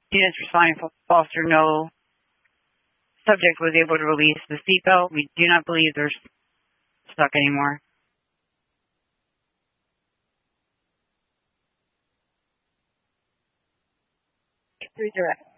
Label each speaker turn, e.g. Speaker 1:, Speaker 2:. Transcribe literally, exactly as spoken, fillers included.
Speaker 1: Students responding Foster, no. Subject was able to release the seatbelt. We do not believe they're stuck anymore.
Speaker 2: Redirect.